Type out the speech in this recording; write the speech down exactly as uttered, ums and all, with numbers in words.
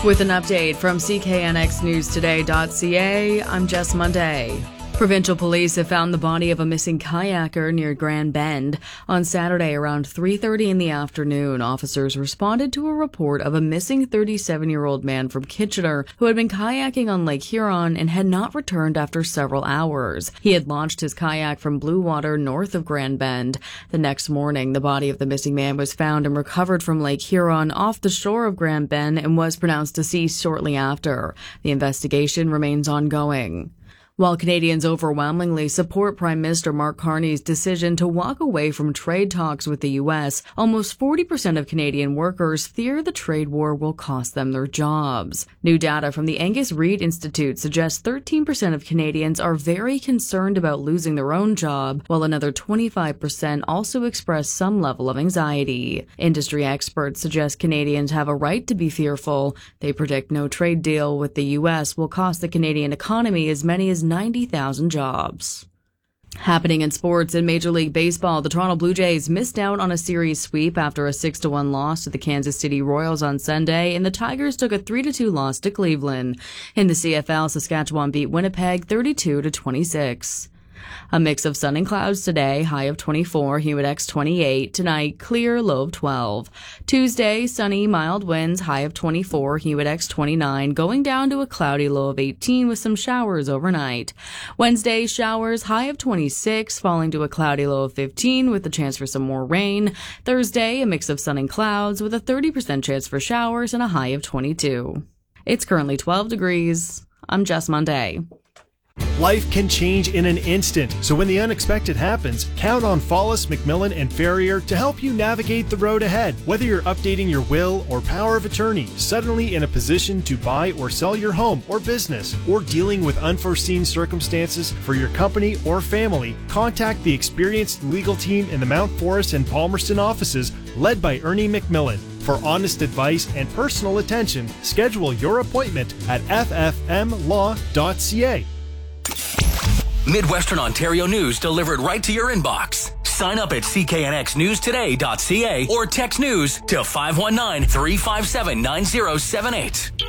With an update from C K N X News Today dot C A, I'm Jess Monday. Provincial police have found the body of a missing kayaker near Grand Bend. On Saturday around three thirty in the afternoon, officers responded to a report of a missing thirty-seven-year-old man from Kitchener who had been kayaking on Lake Huron and had not returned after several hours. He had launched his kayak from blue water north of Grand Bend. The next morning, the body of the missing man was found and recovered from Lake Huron off the shore of Grand Bend and was pronounced deceased shortly after. The investigation remains ongoing. While Canadians overwhelmingly support Prime Minister Mark Carney's decision to walk away from trade talks with the U S, almost forty percent of Canadian workers fear the trade war will cost them their jobs. New data from the Angus Reid Institute suggests thirteen percent of Canadians are very concerned about losing their own job, while another twenty-five percent also express some level of anxiety. Industry experts suggest Canadians have a right to be fearful. They predict no trade deal with the U S will cost the Canadian economy as many as ninety thousand jobs. Happening in sports, in Major League Baseball, the Toronto Blue Jays missed out on a series sweep after a six to one loss to the Kansas City Royals on Sunday, and the Tigers took a three to two loss to Cleveland. In the C F L, Saskatchewan beat Winnipeg thirty-two to twenty-six. A mix of sun and clouds today, high of twenty-four, humid X twenty-eight. Tonight, clear, low of twelve. Tuesday, sunny, mild winds, high of twenty-four, humid X twenty-nine, going down to a cloudy low of eighteen with some showers overnight. Wednesday, showers, high of twenty-six, falling to a cloudy low of fifteen with the chance for some more rain. Thursday, a mix of sun and clouds with a thirty percent chance for showers and a high of twenty-two. It's currently twelve degrees. I'm Jess Monday. Life can change in an instant, so when the unexpected happens, count on Follis, McMillan and Ferrier to help you navigate the road ahead. Whether you're updating your will or power of attorney, suddenly in a position to buy or sell your home or business, or dealing with unforeseen circumstances for your company or family, contact the experienced legal team in the Mount Forest and Palmerston offices, led by Ernie McMillan. For honest advice and personal attention, schedule your appointment at f f m law dot c a. Midwestern Ontario news delivered right to your inbox. Sign up at C K N X News Today dot C A or text news to five one nine, three five seven, nine zero seven eight.